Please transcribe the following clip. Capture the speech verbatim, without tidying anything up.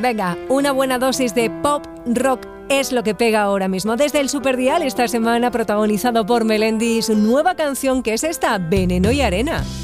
Venga, una buena dosis de pop rock es lo que pega ahora mismo. Desde el Superdial esta semana, protagonizado por Melendi, su nueva canción, que es esta, Veneno y Arena.